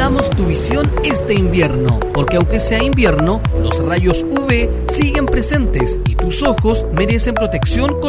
Cuidamos tu visión este invierno, porque aunque sea invierno, los rayos UV siguen presentes y tus ojos merecen protección con